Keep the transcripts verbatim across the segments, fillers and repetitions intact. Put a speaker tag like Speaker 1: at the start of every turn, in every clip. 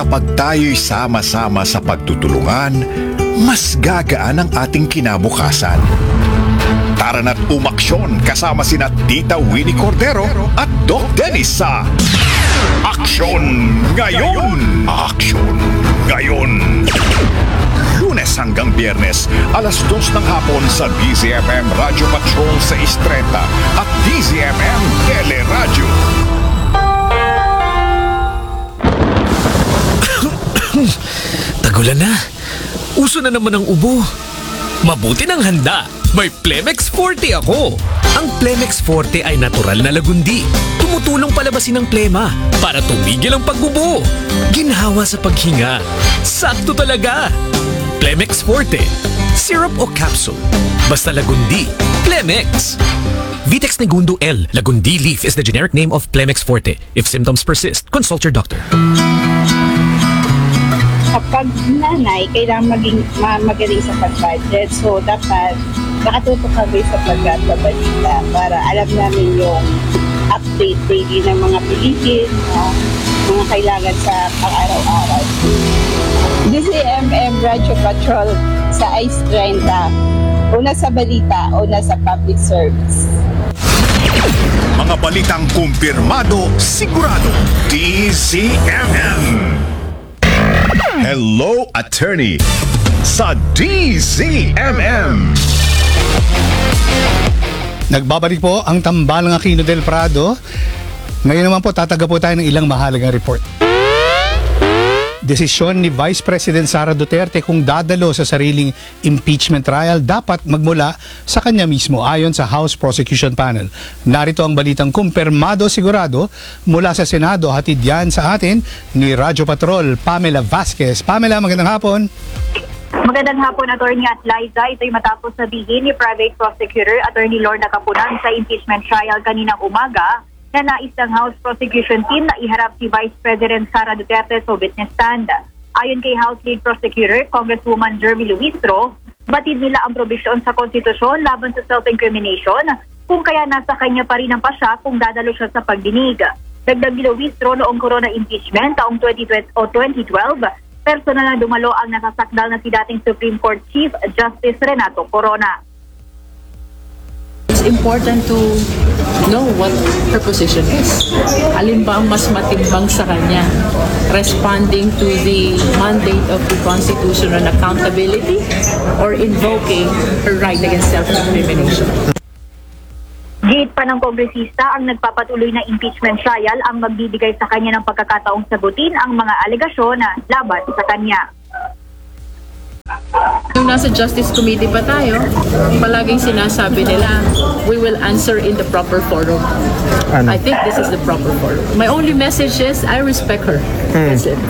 Speaker 1: Kapag tayo'y sama-sama sa pagtutulungan, mas gagaan ang ating kinabukasan. Tara na't umaksyon kasama sina Tita Winnie Cordero at Doc Dennis sa Aksyon Ngayon! Aksyon Ngayon! Lunes hanggang Biyernes, alas dos ng hapon sa D Z M M Radio Patrol six thirty at D Z M M Teleradio.
Speaker 2: Tagulan na. Uso na naman ang ubo. Mabuti ng handa. May Plemex Forte ako. Ang Plemex Forte ay natural na lagundi. Tumutulong palabasin ang plema para tumigil ang pagbubo. Ginhawa sa paghinga. Sakto talaga. Plemex Forte. Syrup o capsule. Basta lagundi. Plemex. Vitex Negundo L. Lagundi leaf is the generic name of Plemex Forte. If symptoms persist, consult your doctor.
Speaker 3: Kapag nanay, kailangan maging ma magaling sa pag-budget. So, dapat nakatutok kami sa pagkakabalita para alam namin yung update daily ng mga Pilipin, uh, mga kailangan sa pang-araw-araw. D Z M M Radio Patrol sa Ice thirty. Una sa balita, una sa public service.
Speaker 1: Mga balitang kumpirmado, sigurado. D Z M M. Hello, Attorney sa D Z M M.
Speaker 4: Nagbabalik po ang tambalang Aquino del Prado. Ngayon naman po tataga po tayo ng ilang mahalagang report. Desisyon ni Vice President Sara Duterte kung dadalo sa sariling impeachment trial dapat magmula sa kanya mismo ayon sa House Prosecution Panel. Narito ang balitang kumpirmado sigurado mula sa Senado. Hatid yan sa atin ni Radyo Patrol Pamela Vasquez. Pamela, magandang hapon.
Speaker 5: Magandang hapon, Attorney at Liza. Ito'y matapos sabihin ni Private Prosecutor Attorney Lorna Capunan sa impeachment trial kaninang umaga na nais ng House Prosecution Team na iharap si Vice President Sara Duterte sa witness stand. Ayon kay House Lead Prosecutor, Congresswoman Jermy Luistro, batid nila ang probisyon sa konstitusyon laban sa self-incrimination kung kaya nasa kanya pa rin ang pasya kung dadalo siya sa pagdinig. Dagdag ni Luistro noong corona impeachment taong twenty twelve, personal na dumalo ang nasasakdal na si dating Supreme Court Chief Justice Renato Corona.
Speaker 6: It's important to know what her position is. Alin ba ang mas matimbang sa kanya? Responding to the mandate of the Constitution on accountability or invoking her right against self-incrimination?
Speaker 5: Gate pa ng kongresista ang nagpapatuloy na impeachment trial ang magbibigay sa kanya ng pagkakataong sagutin ang mga alegasyon na laban sa kanya.
Speaker 6: Nung nasa Justice Committee pa tayo, palaging sinasabi nila, we will answer in the proper forum. Ano? I think this is the proper forum. My only message is, I respect her. Hmm. That's it.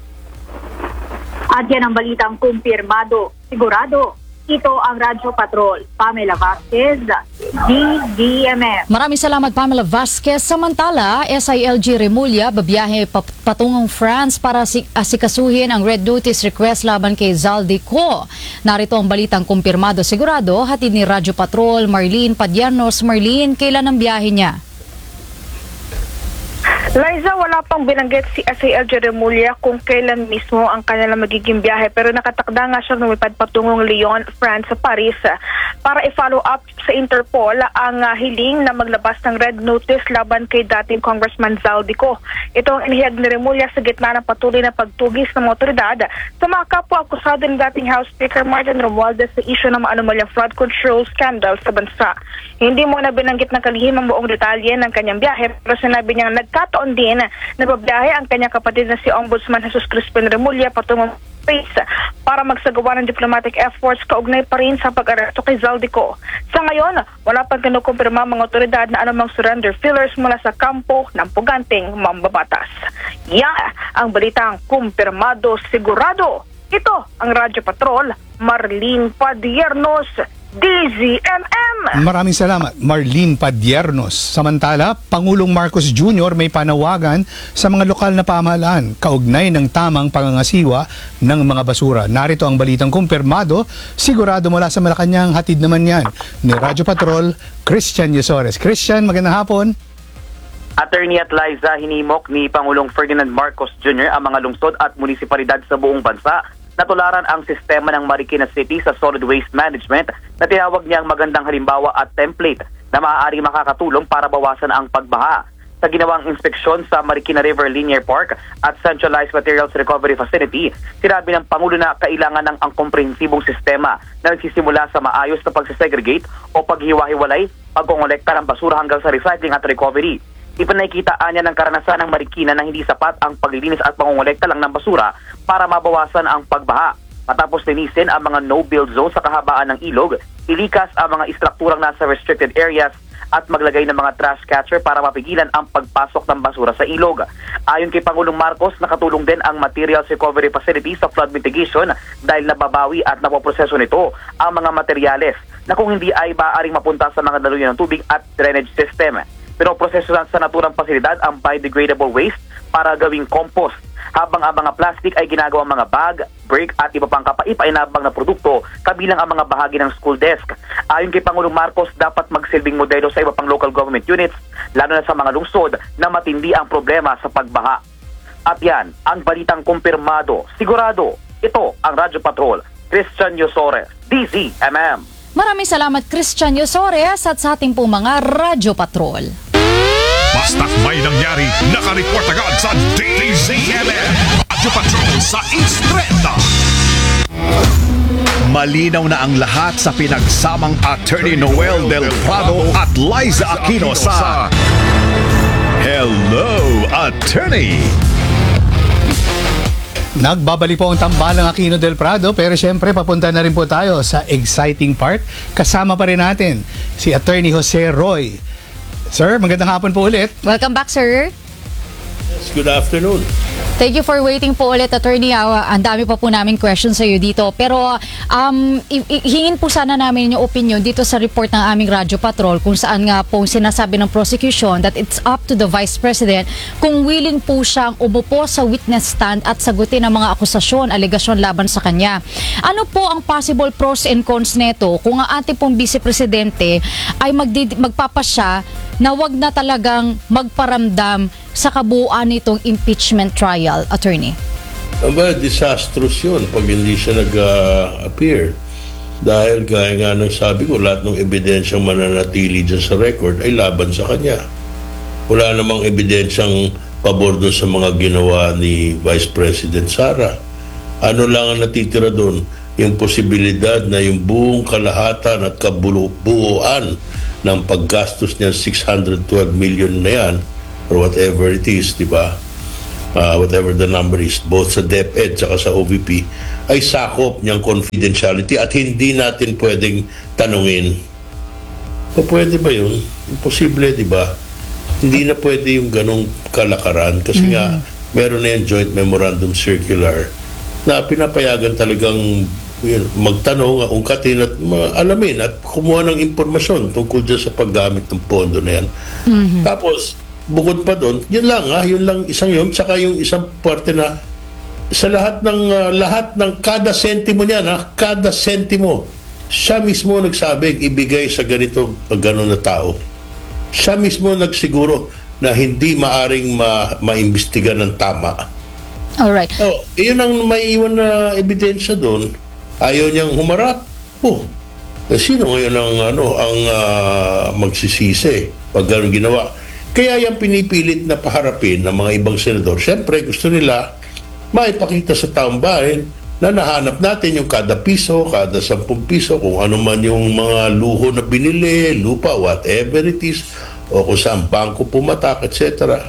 Speaker 5: At yan ang balitang kumpirmado, sigurado. Ito ang Radyo Patrol. Pamela Vasquez, D Z M M.
Speaker 7: Maraming salamat, Pamela Vasquez. Samantala, S I L G Remulla babiyahe patungong France para asikasuhin ang red notice request laban kay Zaldico. Narito ang balitang kumpirmado sigurado. Hatid ni Radyo Patrol, Marlene Padiernos. Marlene, kailan ang biyahe niya?
Speaker 8: Liza, wala pang binanggit si S I L G Remulla kung kailan mismo ang kanilang magiging biyahe, pero nakatakda nga siya lumipad patungong Lyon, France sa Paris para i-follow up sa Interpol ang uh, hiling na maglabas ng red notice laban kay dating Congressman Zaldico. Ito ang inihayag ni Remulla sa gitna ng patuloy na pagtugis ng mga otoridad sa mga kapwa-akusado ni dating House Speaker Martin Romualdez sa isyu ng maanumalyang flood control scandal sa bansa. Hindi mo na binanggit ng kalihim ang buong detalye ng kanyang biyahe, pero sinabi niyang nagkataon din na babiyahe ang kanyang kapatid na si Ombudsman Jesus Crispin Remulla patungong Paris para magsagawa ng diplomatic efforts kaugnay pa rin sa pag-aresto kay Zaldico. Sa ngayon, wala pang kinukumpirma mga otoridad na anumang surrender fillers mula sa kampo ng puganting mambabatas. Yan ang balitang kumpirmado sigurado. Ito ang Radyo Patrol, Marlene Padiernos, D Z M M.
Speaker 4: Maraming salamat, Marlene Padiernos. Samantala, Pangulong Marcos Junior may panawagan sa mga lokal na pamahalaan kaugnay ng tamang pangangasiwa ng mga basura. Narito ang balitang kumpirmado, sigurado mula sa Malacanang. Hatid naman yan ni Radyo Patrol, Christian Yesores. Christian, magandang hapon.
Speaker 9: Attorney at Liza, hinimok ni Pangulong Ferdinand Marcos Junior ang mga lungsod at munisipalidad sa buong bansa na tularan ang sistema ng Marikina City sa solid waste management na tinawag niyang magandang halimbawa at template na maaaring makakatulong para bawasan ang pagbaha. Sa ginawang inspeksyon sa Marikina River Linear Park at Centralized Materials Recovery Facility, sinabi ng Pangulo na kailangan ng ang komprehensibong sistema na nagsisimula sa maayos na pagsisegregate o paghiwa-hiwalay, pagkongolekta ng basura hanggang sa recycling at recovery. Ipanakitaan niya ng karanasan ng Marikina na hindi sapat ang paglilinis at pangongolekta lang ng basura para mabawasan ang pagbaha. Matapos linisin ang mga no-build zone sa kahabaan ng ilog, ilikas ang mga istrukturang nasa restricted areas at maglagay ng mga trash catcher para mapigilan ang pagpasok ng basura sa ilog. Ayon kay Pangulong Marcos, nakatulong din ang Materials Recovery Facility sa flood mitigation dahil nababawi at napoproseso nito ang mga materyales na kung hindi ay maaaring mapunta sa mga daluyan ng tubig at drainage system. Pero proseso sa naturang pasilidad ang biodegradable waste para gawing compost, habang ang mga plastic ay ginagawang mga bag, brick at iba pang kapaipainabang na produkto kabilang ang mga bahagi ng school desk. Ayon kay Pangulong Marcos, dapat magsilbing modelo sa iba pang local government units, lalo na sa mga lungsod na matindi ang problema sa pagbaha. At yan, ang balitang kumpirmado, sigurado, ito ang Radyo Patrol, Christian Yosores, D Z M M.
Speaker 7: Maraming salamat Christian Yosores at sa ating pong mga Radyo Patrol.
Speaker 1: Basta't may nangyari, nakareport agad sa D Z M M. Radyo Patrol sa Instreta. Malinaw na ang lahat sa pinagsamang Attorney Noel Del Prado at Liza Aquino sa Hello, Attorney!
Speaker 4: Nagbabalik po ang tambalang Aquino del Prado, pero syempre papunta na rin po tayo sa exciting part. Kasama pa rin natin si Attorney Jose Roy. Sir, magandang hapon po ulit.
Speaker 7: Welcome back, sir.
Speaker 10: Yes, good afternoon.
Speaker 7: Thank you for waiting po ulit, Attorney. Uh, ang dami pa po namin questions sa iyo dito. Pero um, i- i- hingin po sana namin yung opinion dito sa report ng aming Radyo Patrol kung saan nga po sinasabi ng prosecution that it's up to the Vice President kung willing po siyang umupo sa witness stand at sagutin ang mga akusasyon, alegasyon laban sa kanya. Ano po ang possible pros and cons neto kung ang ating pong Vice Presidente ay magdi- magpapasya na wag na talagang magparamdam sa kabuuan nitong impeachment trial, Attorney?
Speaker 10: Aba, disastrous yun pag hindi siya nag-appear. Dahil gaya nga ng sabi ko, lahat ng ebidensyang mananatili dyan sa record ay laban sa kanya. Wala namang ebidensyang pabor doon sa mga ginawa ni Vice President Sara. Ano lang ang natitira doon? Yung posibilidad na yung buong kalahatan at kabulubuuan ng paggastos niya six hundred twelve million na yan, or whatever it is, di ba? Uh, whatever the number is, both sa DepEd saka sa O V P, ay sakop niyang confidentiality at hindi natin pwedeng tanungin. O pwede ba yun? Imposible, di ba? Hindi na pwede yung ganong kalakaran kasi mm-hmm. nga, meron na yung joint memorandum circular na pinapayagan talagang yun, magtanong, ungkatin at alamin at kumuha ng impormasyon tungkol dyan sa paggamit ng pondo na yan. Mm-hmm. Tapos, bukod pa doon, yun lang ha, yun lang isang yun, saka yung isang parte na sa lahat ng uh, lahat ng kada sentimo niyan ha, kada sentimo, siya mismo nagsabi ibigay sa ganito gano'n na tao. Siya mismo nagsiguro na hindi maaring ma maimbestiga ng tama.
Speaker 7: Alright.
Speaker 10: Oh, yun ang may iwan na ebidensya doon. Ayaw niyang humarap. Oh, eh, sino ngayon ang ano ang uh, magsisisi pag gano'n ginawa? Kaya yung pinipilit na paharapin ng mga ibang senador, siyempre gusto nila maipakita sa taong bayan na nahanap natin yung kada piso, kada sampung piso, kung ano man yung mga luho na binili, lupa, whatever it is, o kung saan bangko pumatak, et cetera.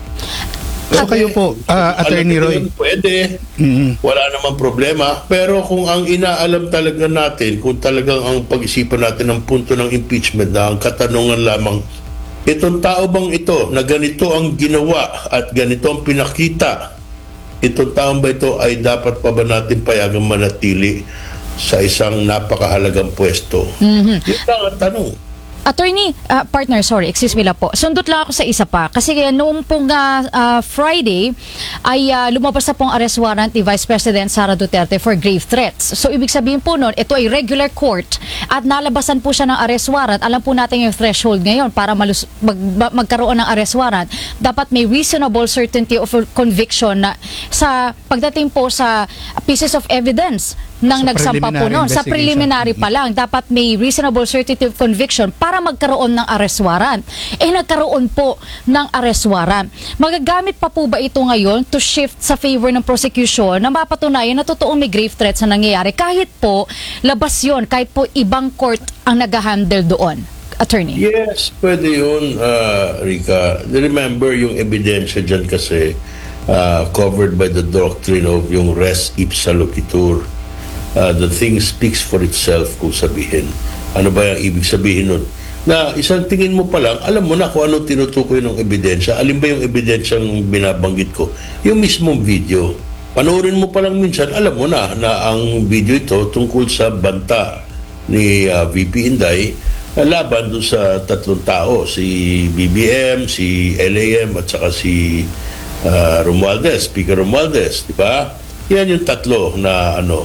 Speaker 4: So kayo po, uh, Attorney Roy.
Speaker 10: Pwede, mm-hmm. wala namang problema. Pero kung ang inaalam talaga natin, kung talagang ang pag-isipan natin ng punto ng impeachment na ang katanungan lamang, itong tao bang ito na ganito ang ginawa at ganito ang pinakita, itong taong ba ito ay dapat pa ba natin payagang manatili sa isang napakahalagang pwesto? Mm-hmm. Yun lang ang tanong.
Speaker 7: Attorney, ah, partner, sorry, excuse me lang po. Sundot lang ako sa isa pa. Kasi uh, noong pong ah, ah, Friday ay ah, lumabas na pong arrest warrant ni Vice President Sara Duterte for grave threats. So ibig sabihin po noon, ito ay regular court at nalabasan po siya ng arrest warrant. Alam po natin yung threshold ngayon para malus- mag- mag- magkaroon ng arrest warrant. Dapat may reasonable certainty of conviction na sa pagdating po sa pieces of evidence nang
Speaker 4: Sa
Speaker 7: nagsampa po
Speaker 4: preliminary
Speaker 7: noon. Sa
Speaker 4: investigation.
Speaker 7: preliminary pa lang, dapat may reasonable certainty of conviction para magkaroon ng arrest warrant. Eh nagkaroon po ng arrest warrant. Magagamit pa po ba ito ngayon to shift sa favor ng prosecution na mapatunayan na totoong may grave threats na nangyayari kahit po labas yun, kahit po ibang court ang nag-handle doon? Attorney.
Speaker 10: Yes, pwede yun, uh, Rica. Remember, yung ebidensya dyan kasi uh, covered by the doctrine of yung res ipsa loquitur. Uh, the thing speaks for itself kung sabihin. Ano ba yung ibig sabihin nun? Na isang tingin mo pa lang, alam mo na kung ano tinutukoy ng ebidensya. Alin ba yung ebidensyang binabanggit ko? Yung mismong video. Panoorin mo pa lang minsan, alam mo na na ang video ito tungkol sa banta ni uh, V P Inday na laban doon sa tatlong tao, si B B M, si L A M at saka si uh, Romualdez, Speaker Romualdez, di ba? Yan yung tatlo na ano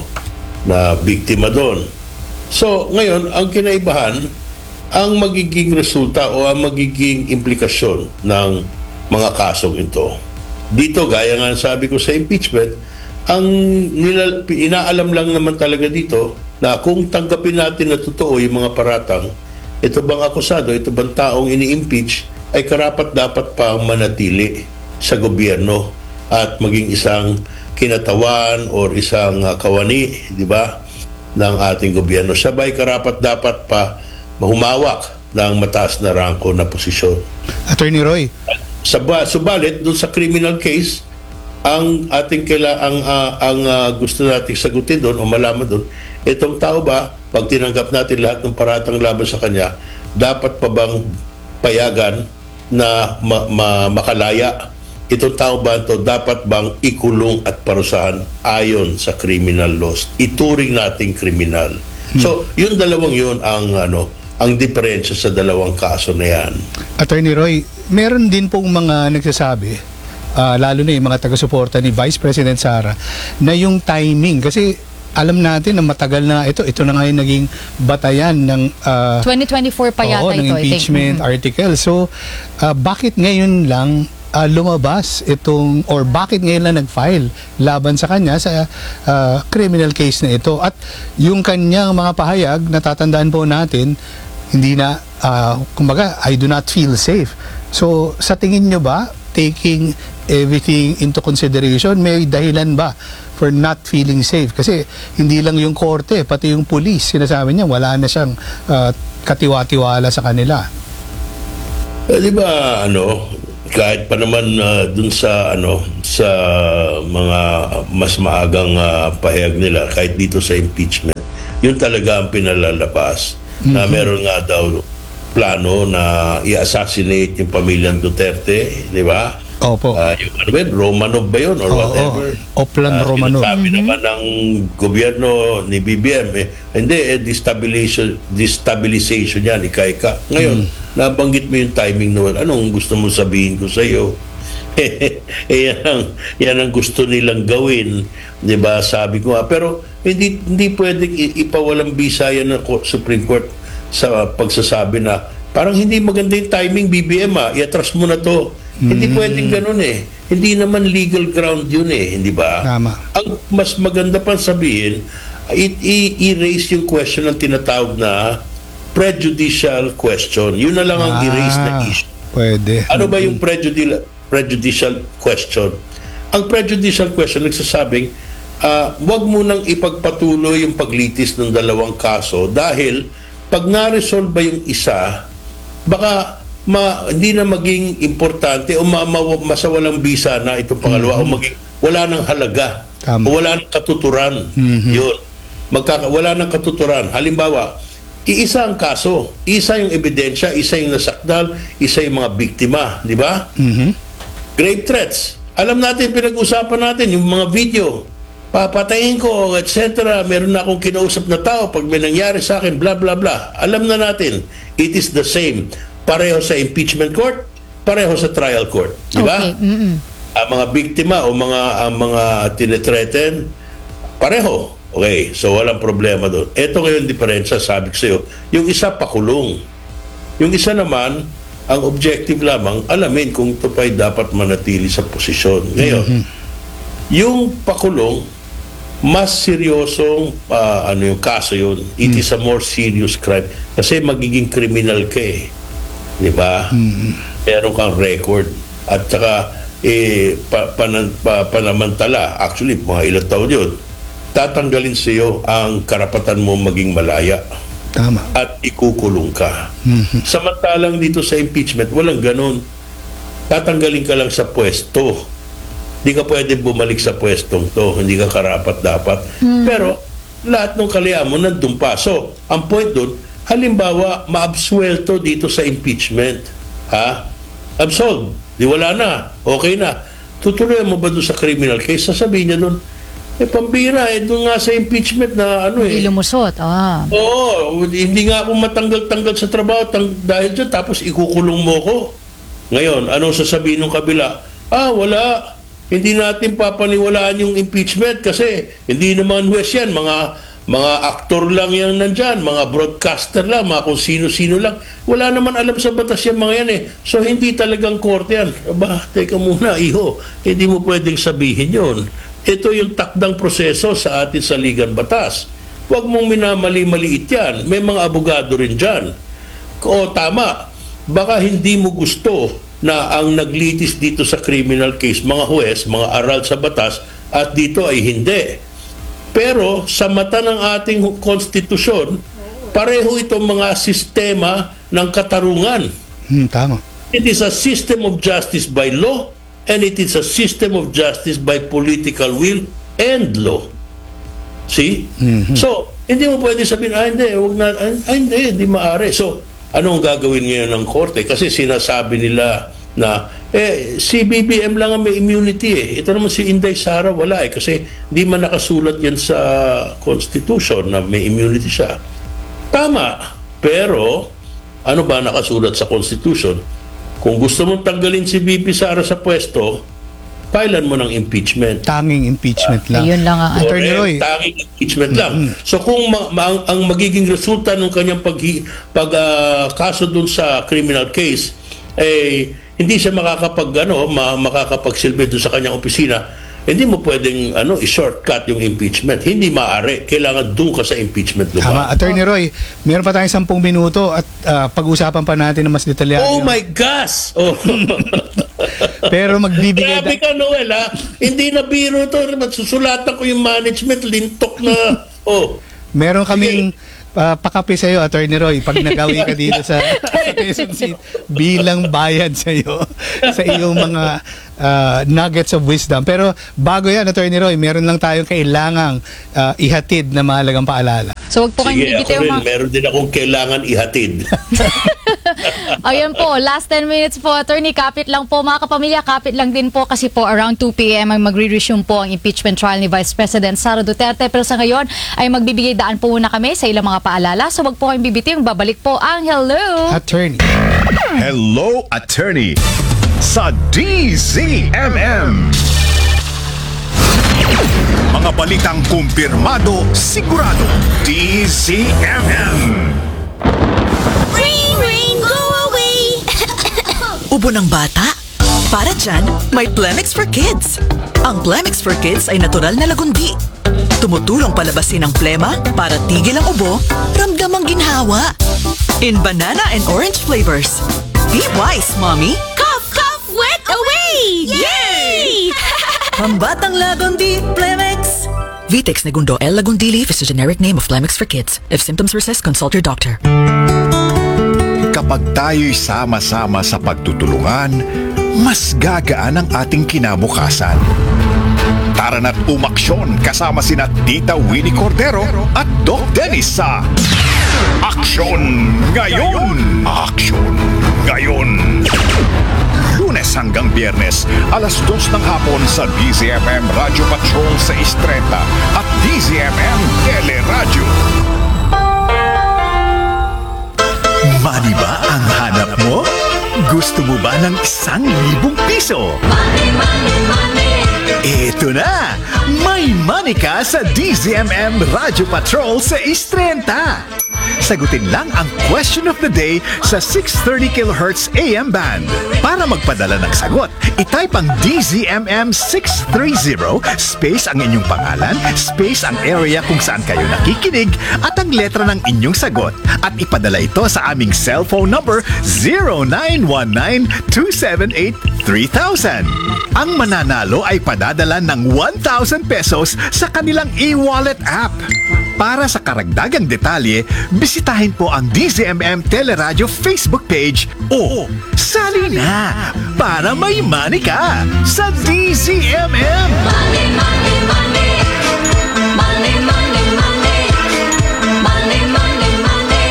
Speaker 10: na biktima doon. So, ngayon, ang kinaibahan, ang magiging resulta o ang magiging implikasyon ng mga kasong ito. Dito, gaya nga sabi ko sa impeachment, ang nila, inaalam lang naman talaga dito na kung tanggapin natin na totoo yung mga paratang, ito bang akusado, ito bang taong ini-impeach, ay karapat dapat pang manatili sa gobyerno at maging isang kinatawan or isang uh, kawani, di ba, ng ating gobyerno. Sabay karapat dapat pa mahumawak ng mataas na rangko na posisyon.
Speaker 4: Attorney Roy.
Speaker 10: Saba, subalit, doon sa criminal case, ang ating kaila, ang, uh, ang uh, gusto nating sagutin doon o malaman doon, itong tao ba, pag tinanggap natin lahat ng paratang laban sa kanya, dapat pa bang payagan na ma- ma- makalaya? Itong tao ba ito dapat bang ikulong at parusahan ayon sa criminal laws? Ituring nating kriminal. Hmm. So, yung dalawang yun ang ano, ang diferensya sa dalawang kaso na yan.
Speaker 4: Attorney Roy, meron din pong mga nagsasabi, uh, lalo na yung mga taga-suporta ni Vice President Sara, na yung timing, kasi alam natin na matagal na ito, ito na nga yung naging batayan ng uh,
Speaker 7: twenty twenty-four pa yata
Speaker 4: oo, ng
Speaker 7: ito, I think.
Speaker 4: impeachment
Speaker 7: Mhm.
Speaker 4: article. So, uh, bakit ngayon lang uh, lumabas itong, or bakit ngayon lang nag-file laban sa kanya sa uh, criminal case na ito? At yung kanyang mga pahayag, natatandaan po natin, hindi na, uh, kumbaga, I do not feel safe. So, sa tingin nyo ba, taking everything into consideration, may dahilan ba for not feeling safe? Kasi hindi lang yung korte, pati yung police, sinasabi niya, wala na siyang uh, katiwa-tiwala sa kanila.
Speaker 10: Eh, di ba, ano, kahit pa naman uh, dun sa, ano, sa mga mas maagang uh, pahayag nila, kahit dito sa impeachment, yun talaga ang pinalalapas. Mm-hmm. Na meron nga daw plano na i-assassinate yung pamilyang Duterte, di ba?
Speaker 4: Opo.
Speaker 10: Uh, yung ano ba yun, Romanov ba yun or
Speaker 4: Oo,
Speaker 10: whatever?
Speaker 4: Oplan
Speaker 10: Uh,
Speaker 4: Romanov.
Speaker 10: Sinasabi naman ng gobyerno ni B B M, eh, hindi, eh, destabilization, destabilization yan, ika-ika. Ngayon, mm. nabanggit mo yung timing noon. Anong gusto mo sabihin ko sa iyo? eh, yan, ang, yan ang gusto nilang gawin, di ba? Sabi ko nga. Pero hindi, hindi pwedeng ipawalang bisa yan ng Supreme Court sa pagsasabi na parang hindi maganda yung timing, B B M, ah, i-atras mo na to. Mm. Hindi pwedeng ganun eh. Hindi naman legal ground yun eh, hindi ba?
Speaker 4: Tama.
Speaker 10: Ang mas maganda pa sabihin, i- i- i-raise yung question ng tinatawag na prejudicial question. Yun na lang ang
Speaker 4: Ah,
Speaker 10: i-raise na issue.
Speaker 4: Pwede.
Speaker 10: Ano ba yung prejudicial, prejudicial question? Ang prejudicial question, nagsasabing, uh, wag mo nang ipagpatuloy yung paglitis ng dalawang kaso dahil pag na-resolve ba yung isa, baka ma, hindi na maging importante o ma, ma, masawalang bisa na itong pangalawa mm-hmm. o maging wala nang halaga.
Speaker 4: Tama.
Speaker 10: O wala nang katuturan. Mm-hmm. Yun. Magkaka, wala nang katuturan. Halimbawa, iisa ang kaso, isa yung ebidensya, isa yung nasakdal, isa yung mga biktima, di ba?
Speaker 4: Mm-hmm.
Speaker 10: Grave threats. Alam natin, pinag-usapan natin yung mga video. papatayin ko, et cetera. Meron na akong kinausap na tao pag may nangyari sa akin, bla bla bla. Alam na natin, it is the same. Pareho sa impeachment court, pareho sa trial court. Di ba?
Speaker 7: Okay. Mm-mm.
Speaker 10: Ang mga biktima o mga ang mga tinetreaten, pareho. Okay, so walang problema doon. Ito ngayon diferensya, sabi ko sa iyo, yung isa pakulong. Yung isa naman, ang objective lamang, alamin kung ito pa'y dapat manatili sa posisyon. Ngayon, mm-hmm. yung pakulong, mas seryosong uh, ano yung kaso yun. It mm-hmm. is a more serious crime. Kasi magiging criminal ka eh. Di ba? Mm-hmm. Meron kang record. At saka, eh, pa, panan, pa, panamantala, actually, mga ilang taon yun, tatanggalin sa iyo ang karapatan mo maging malaya.
Speaker 4: Tama.
Speaker 10: At ikukulong ka.
Speaker 4: Mm-hmm.
Speaker 10: Samantalang dito sa impeachment, walang ganun. Tatanggalin ka lang sa pwesto. Hindi ka pwede bumalik sa pwestong to. Hindi ka karapat dapat. Mm-hmm. Pero lahat ng kalayaan mo nandun pa. So, ang point dun, halimbawa, maabsuelto dito sa impeachment. Ha? Absolved. Di wala na. Okay na. Tutuloy mo ba doon sa criminal case? Sasabihin niya doon, eh, pambira, eh, doon nga sa impeachment na ano eh.
Speaker 7: Hindi lumusot, ah.
Speaker 10: Oo, hindi nga ako matanggal-tanggal sa trabaho tang, dahil dyan, tapos ikukulong mo ko. Ngayon, anong sasabihin ng kabila? Ah, wala. Hindi natin papaniwalaan yung impeachment kasi hindi naman huwes yan. Mga, mga aktor lang yan nandyan, mga broadcaster lang, mga kung sino-sino lang. Wala naman alam sa batas yan mga yan eh. So, hindi talagang korte yan. Aba, teka muna, iho. Hindi mo pwedeng sabihin yon. Ito yung takdang proseso sa atin sa Ligang Batas. Huwag mong minamali-maliit yan. May mga abogado rin dyan. O tama, baka hindi mo gusto na ang naglitis dito sa criminal case, mga huwes, mga aral sa batas, at dito ay hindi. Pero sa mata ng ating konstitusyon, pareho itong mga sistema ng katarungan.
Speaker 4: Hmm, tama.
Speaker 10: It is a system of justice by law, and it is a system of justice by political will and law. See? Mm-hmm. So, hindi mo pwede sabihin, ah, hindi, huwag na, ah, hindi, hindi maaari. So, anong gagawin ngayon ng korte? Kasi sinasabi nila na, eh, si B B M lang ang may immunity eh. Ito naman si Inday Sara, wala eh. Kasi hindi man nakasulat yan sa Constitution na may immunity siya. Tama. Pero, ano ba nakasulat sa Constitution? Kung gusto mong tanggalin si B B Sara sa pwesto, filean mo ng impeachment.
Speaker 4: Tanging impeachment
Speaker 10: Uh,
Speaker 4: lang.
Speaker 7: Ayun lang ang
Speaker 4: Attorney Roy.
Speaker 10: Tanging impeachment lang. Mm-hmm. So kung ma- ma- ang, ang magiging resulta ng kanyang pag, pag uh, kaso dun sa criminal case, eh, hindi siya makakapag, ano, ma- makakapagsilbi dun sa kanyang opisina, hindi mo pwedeng ano, i-shortcut yung impeachment. Hindi maaari. Kailangan doon ka sa impeachment lupa.
Speaker 4: Tama. Attorney Roy, meron pa tayong sampung minuto at uh, pag-usapan pa natin ng mas detalyado.
Speaker 10: Oh my gosh! Oh.
Speaker 4: Pero magbibigay...
Speaker 10: Grabe ka, Noel, ha? Hindi na biro to. Susulatan ko yung management. Lintok na. Oh.
Speaker 4: Meron kaming uh, pakape sa iyo, Attorney Roy, pag nagawi ka dito sa, sa Quezon City bilang bayad sa iyo sa iyong mga uh, nuggets of wisdom. Pero bago yan, Attorney Roy, meron lang tayong kailangang uh, ihatid na mahalagang paalala.
Speaker 7: So wag po kayong
Speaker 10: Sige, ako
Speaker 7: bibitaw
Speaker 10: rin.
Speaker 7: mga...
Speaker 10: Meron din akong kailangan ihatid.
Speaker 7: Ayan po, last ten minutes po, attorney, kapit lang po mga kapamilya, kapit lang din po kasi po around two p.m. ay magre-resume po ang impeachment trial ni Vice President Sara Duterte. Pero sa ngayon ay magbibigay daan po muna kami sa ilang mga paalala. So wag po kayong bibitiw, babalik po ang Hello!
Speaker 4: Attorney.
Speaker 1: Hello, Attorney sa D Z M M. Mga balitang kumpirmado, sigurado. D Z M M.
Speaker 11: Rain, rain, go away!
Speaker 12: Ubo ng bata? Para dyan, may Plemix for Kids. Ang Plemix for Kids ay natural na lagundi. Tumutulong palabasin ang plema para tigil ang ubo, ramdam ang ginhawa. In banana and orange flavors. Be wise, Mommy!
Speaker 11: Cough, cough, wet away! Yay!
Speaker 12: Pambatang lagundi, Plemix! Vitex Negundo L. Lagundili is a generic name of Plemix for Kids. If symptoms persist, consult your doctor.
Speaker 1: Kapag tayo'y sama-sama sa pagtutulungan, mas gagaan ang ating kinabukasan. Tara na't umaksyon kasama sina Tita Winnie Cordero at Doc Dennis sa Aksyon Ngayon! Aksyon Ngayon! Lunes Lunes hanggang Biyernes, alas dos ng hapon sa D Z M M Radio Patrol sa Istreta at D Z M M Teleradyo. Money ba ang hanap mo? Gusto mo ba ng isang libong piso?
Speaker 11: Money, money, money.
Speaker 1: Ito na! May money ka sa D Z M M Radio Patrol sa Istrenta. Sagutin lang ang question of the day sa six thirty kilohertz A M band. Para magpadala ng sagot, itype ang D Z M M six thirty space ang inyong pangalan, space ang area kung saan kayo nakikinig at ang letra ng inyong sagot at ipadala ito sa aming cellphone number zero nine one nine two seven eight three thousand. Ang mananalo ay padadala ng one thousand pesos sa kanilang e-wallet app. Para sa karagdagang detalye, bisitahin po ang D Z M M Teleradyo Facebook page o sali na para may money ka sa D Z M M.
Speaker 11: Money, money, money. Money, money, money. Money, money, money.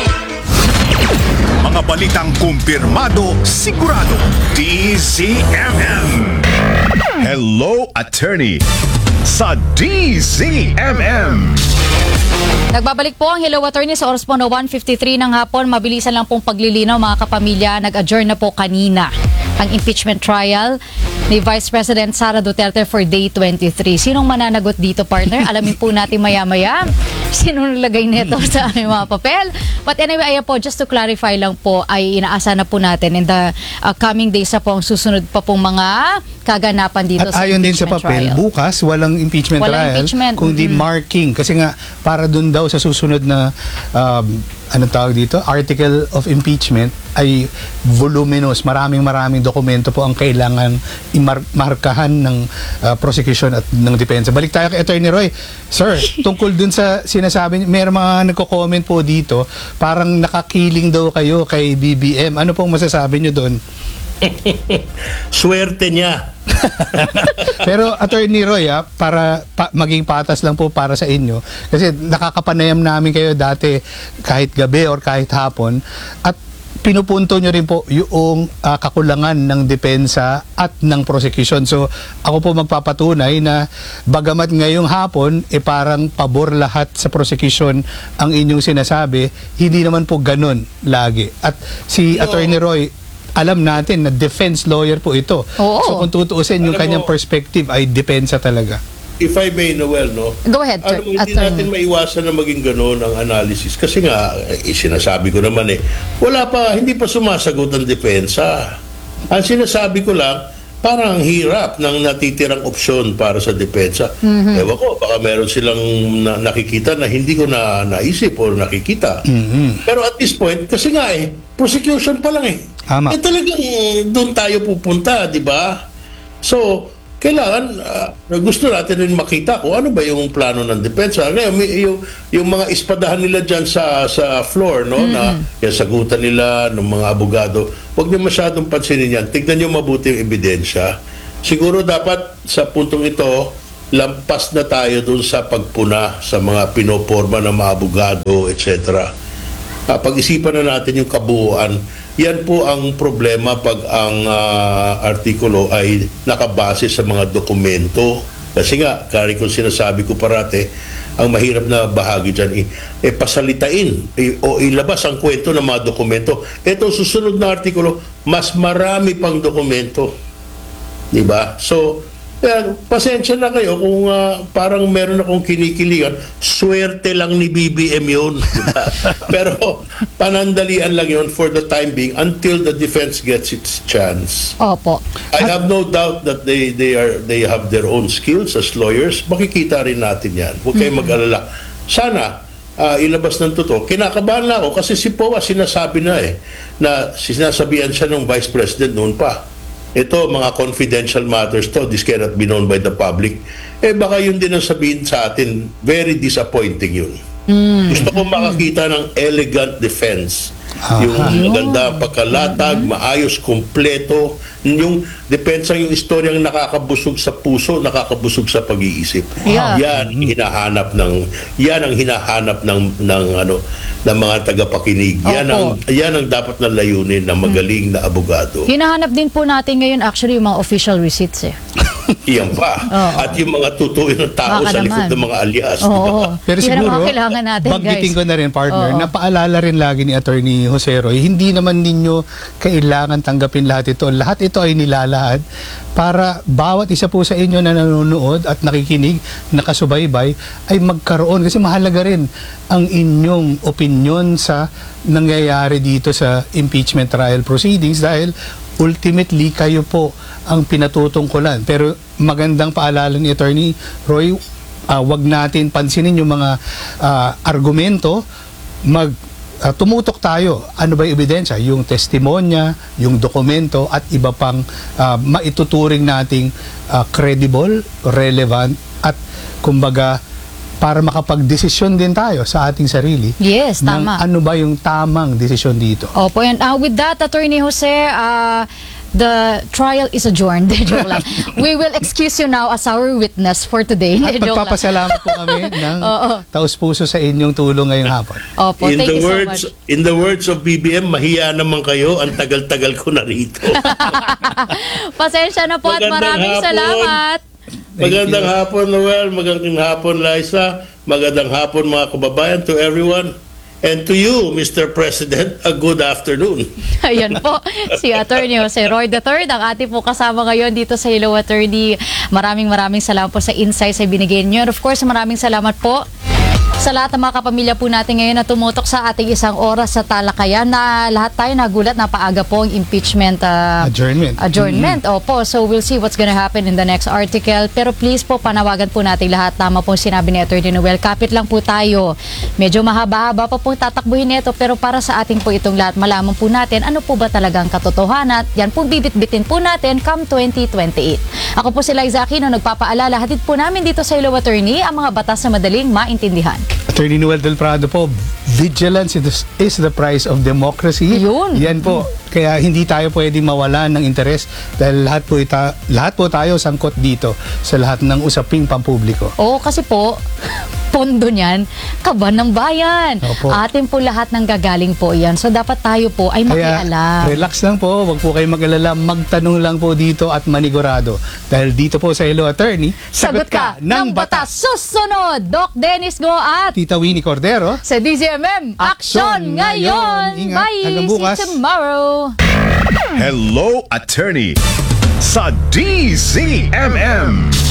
Speaker 1: Mga balitang kumpirmado, sigurado, D Z M M. Hello, attorney sa D Z M M.
Speaker 7: Nagbabalik po ang Hello Attorney sa oras po na one fifty-three ng hapon. Mabilisan lang pong paglilinaw mga kapamilya. Nag-adjourn na po kanina ang impeachment trial ni Vice President Sara Duterte for day twenty-three. Sinong mananagot dito, partner? Alamin po natin maya-maya. Sino nilagay nito sa aming mga papel? But anyway, ayan po, just to clarify lang po, ay inaasa na po natin in the uh, coming days na po ang susunod pa pong mga kaganapan dito
Speaker 4: At
Speaker 7: sa
Speaker 4: ayon din sa
Speaker 7: impeachment
Speaker 4: papel,
Speaker 7: trial.
Speaker 4: bukas walang impeachment
Speaker 7: Walang
Speaker 4: trial,
Speaker 7: impeachment.
Speaker 4: kundi
Speaker 7: Mm-mm.
Speaker 4: marking. Kasi nga, para dun daw sa susunod na, um, anong tawag dito, article of impeachment, ay voluminous. Maraming maraming dokumento po ang kailangan imarkahan ng uh, prosecution at ng depensa. Balik tayo kay Attorney Roy. Sir, tungkol dun sa sinasabi, may mga nagko-comment po dito, parang nakakiling daw kayo kay B B M. Ano pong masasabi nyo dun?
Speaker 10: Swerte niya.
Speaker 4: Pero Attorney Roy, ah, para pa, maging patas lang po para sa inyo, kasi nakakapanayam namin kayo dati kahit gabi or kahit hapon, at pinupunto nyo rin po yung ah, kakulangan ng depensa at ng prosecution. So ako po magpapatunay na bagamat ngayong hapon eh parang pabor lahat sa prosecution ang inyong sinasabi, hindi naman po ganun lagi. At si
Speaker 10: No.
Speaker 4: Attorney Roy, alam natin na defense lawyer po ito.
Speaker 7: Oo.
Speaker 4: So kung tutuusin yung
Speaker 10: Alam
Speaker 4: kanyang
Speaker 10: mo-
Speaker 4: perspective ay depensa talaga.
Speaker 10: If I may, Noel, no?
Speaker 7: Go ahead,
Speaker 10: Alam mo, hindi
Speaker 7: Attorney.
Speaker 10: natin maiwasan na maging gano'n ang analysis. Kasi nga, eh, sinasabi ko naman eh, wala pa, hindi pa sumasagot ang depensa. Ang sinasabi ko lang, parang ang hirap ng natitirang opsyon para sa depensa.
Speaker 7: Mhm.
Speaker 10: Ewan ko, baka meron silang na- nakikita na hindi ko na naisip o nakikita.
Speaker 4: Mhm.
Speaker 10: Pero at this point, kasi nga eh, prosecution pa lang eh.
Speaker 4: Tama.
Speaker 10: Eh talagang doon tayo pupunta, di ba? So, kailangan, ah, gusto natin rin makita kung ano ba yung plano ng depensa. Ngayon, may- yung, yung mga ispadahan nila dyan sa, sa floor, no, na yung sagutan nila ng mga abogado, huwag niyo masyadong pansinin yan. Tignan niyo mabuti yung ebidensya. Siguro dapat sa puntong ito, lampas na tayo dun sa pagpuna sa mga pinoporma ng mga abogado, et cetera. Ah, pag-isipan na natin yung kabuuan. Yan po ang problema pag ang ah, artikulo ay nakabase sa mga dokumento. Kasi nga, kari kung sinasabi ko parate, ang mahirap na bahagi dyan, eh, eh pasalitain eh, o ilabas ang kwento ng mga dokumento. Ito, susunod na artikulo, mas marami pang dokumento. Diba? So, yan, pasensya na kayo kung ah, parang meron akong kinikilingan, swerte lang ni B B M yun. Diba? Pero panandalian lang yun for the time being until the defense gets its chance.
Speaker 7: Opo.
Speaker 10: I have no doubt that they they are they have their own skills as lawyers. Makikita rin natin yan. Huwag kayong mag-alala. Sana ah, ilabas ng totoo. Kinakabahan lang ako kasi si P O A sinasabi na eh, na sinasabihan siya ng Vice President noon pa. Ito, mga confidential matters to, this cannot be known by the public. Eh baka yun din ang sabihin sa atin, very disappointing yun. Gusto ko makakita ng elegant defense Yung maganda ang pagkalatag, maayos, kompleto. Yung depensa yung istoryang nakakabusog sa puso, nakakabusog sa pag-iisip.
Speaker 7: Yeah.
Speaker 10: Yan hinahanap ng yan ang hinahanap ng ng ano ng mga tagapakinig. Yan ang
Speaker 7: Opo.
Speaker 10: yan ang dapat na layunin ng magaling na abogado.
Speaker 7: Hinahanap din po natin ngayon actually yung mga official receipts eh.
Speaker 10: Iyan pa.
Speaker 7: Oo.
Speaker 10: At yung mga tutuin ng tao
Speaker 7: Baka
Speaker 10: sa likod
Speaker 7: naman.
Speaker 10: ng mga alias.
Speaker 7: Oo.
Speaker 10: di ba?
Speaker 4: Pero
Speaker 7: Yan ang
Speaker 4: siguro,
Speaker 7: mga kailangan natin,
Speaker 4: banggitin
Speaker 7: guys.
Speaker 4: ko na rin, partner,
Speaker 7: Oo.
Speaker 4: na paalala rin lagi ni Attorney Jose Roy, hindi naman ninyo kailangan tanggapin lahat ito. Lahat ito ay nilalahad para bawat isa po sa inyo na nanonood at nakikinig, nakasubaybay, ay magkaroon. Kasi mahalaga rin ang inyong opinion sa nangyayari dito sa impeachment trial proceedings dahil ultimately kayo po ang pinatutungkulan. Pero magandang paalala ni Attorney Roy, uh, wag natin pansinin yung mga uh, argumento, mag uh, tumutok tayo. Ano ba yung ebidensya? Yung testimonya, yung dokumento at iba pang uh, maituturing nating uh, credible, relevant at kumbaga para makapag-desisyon din tayo sa ating sarili.
Speaker 7: Yes,
Speaker 4: ng
Speaker 7: tama.
Speaker 4: ano ba yung tamang desisyon dito.
Speaker 7: Opo, and uh, with that, Attorney Jose, uh, the trial is adjourned. Joke lang. We will excuse you now as our witness for today.
Speaker 4: At
Speaker 7: Joke lang.
Speaker 4: magpapasalamat po kami ng
Speaker 7: Oo.
Speaker 4: taus-puso sa inyong tulong ngayong hapon.
Speaker 7: Opo,
Speaker 10: In
Speaker 7: thank
Speaker 10: the
Speaker 7: you so
Speaker 10: words
Speaker 7: much.
Speaker 10: in the words of B B M, mahiya naman kayo, ang tagal-tagal ko na rito.
Speaker 7: Pasensya na po at
Speaker 10: Magandang
Speaker 7: maraming
Speaker 10: hapon.
Speaker 7: salamat.
Speaker 10: Magandang hapon, Noel. Magandang hapon, Liza. Magandang hapon, mga kababayan, to everyone. And to you, Mister President, a good afternoon.
Speaker 7: Ayan po, si Attorney Jose Roy the third, ang ating po kasama ngayon dito sa Hello Attorney. Maraming maraming salamat po sa insights ay binigay niyo. And of course, maraming salamat po sa lahat ng mga kapamilya po natin ngayon na tumutok sa ating isang oras sa talakayan na lahat tayo nagulat na paaga po ang impeachment uh,
Speaker 4: Adjournment.
Speaker 7: adjournment. Opo, so we'll see what's gonna happen in the next article. Pero please po, panawagan po natin lahat. Tama po sinabi ni Attorney Noel. Kapit lang po tayo. Medyo mahaba-haba pa po tatakbuhin nito, pero para sa ating po itong lahat, malaman po natin ano po ba talagang katotohanan. Yan po bibit-bitin po natin come twenty twenty-eight. Ako po si Liza Aquino, nagpapaalala, hatid po namin dito sa Hello Attorney ang mga batas na madaling maintindihan.
Speaker 4: Attorney Noel Del Prado po, vigilance is, is the price of democracy.
Speaker 7: Yun.
Speaker 4: Yan po. Kaya hindi tayo pwedeng mawalan ng interes dahil lahat po, ita, lahat po tayo sangkot dito sa lahat ng usaping pampubliko.
Speaker 7: Oo, kasi po, pondo niyan, kaban ng bayan.
Speaker 4: Opo.
Speaker 7: Atin po lahat ng gagaling po yan. So dapat tayo po ay
Speaker 4: Kaya
Speaker 7: makialam.
Speaker 4: relax lang po, wag po kayong mag-alala, magtanong lang po dito at manigurado. Dahil dito po sa Hello Attorney,
Speaker 7: Sagot ka ng batas. Susunod, Doc Dennis Go at
Speaker 4: Tita Winnie Cordero.
Speaker 7: sa D Z M M, Aksyon ngayon!
Speaker 4: Ingat.
Speaker 7: Bye!
Speaker 4: Hanggang bukas.
Speaker 7: See you tomorrow!
Speaker 1: Hello, Attorney sa D Z M M.